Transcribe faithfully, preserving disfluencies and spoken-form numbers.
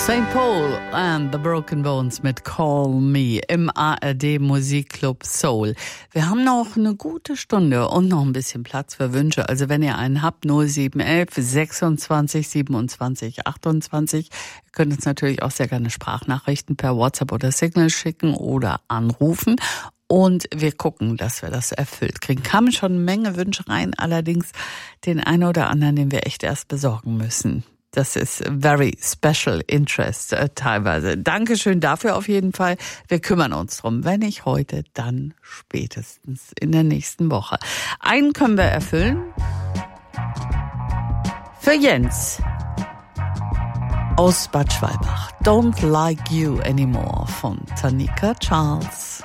Saint Paul and the Broken Bones mit Call Me im A R D Musikclub Soul. Wir haben noch eine gute Stunde und noch ein bisschen Platz für Wünsche. Also wenn ihr einen habt, null sieben eins eins sechsundzwanzig siebenundzwanzig achtundzwanzig. Ihr könnt uns natürlich auch sehr gerne Sprachnachrichten per WhatsApp oder Signal schicken oder anrufen. Und wir gucken, dass wir das erfüllt kriegen. Kamen schon eine Menge Wünsche rein, allerdings den einen oder anderen, den wir echt erst besorgen müssen. Das ist very special interest äh, teilweise. Dankeschön dafür auf jeden Fall. Wir kümmern uns drum. Wenn nicht heute, dann spätestens in der nächsten Woche. Einen können wir erfüllen. Für Jens aus Bad Schwalbach. Don't Like You Anymore von Tanika Charles.